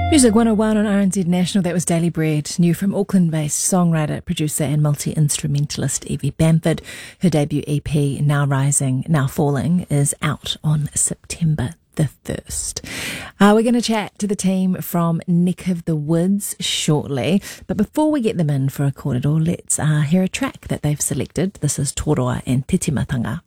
Music 101 on RNZ National. That was Daily Bread, new from Auckland-based songwriter, producer and multi-instrumentalist Evie Bamford. Her debut EP, Now Rising, Now Falling, is out on September the 1st. We're going to chat to the team from Neck of the Woods shortly. But before we get them in for a kōrero, let's hear a track that they've selected. This is Toroa and Titimatanga.